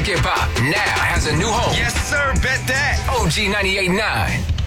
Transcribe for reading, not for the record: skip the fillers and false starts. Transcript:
Classic hip hop now has a new home. Yes, sir. Bet that. OG 98.9.